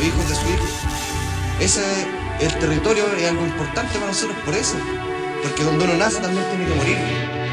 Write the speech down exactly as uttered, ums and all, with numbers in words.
hijos de sus hijos. Ese, el territorio es algo importante para nosotros por eso, porque donde uno nace también tiene que morir.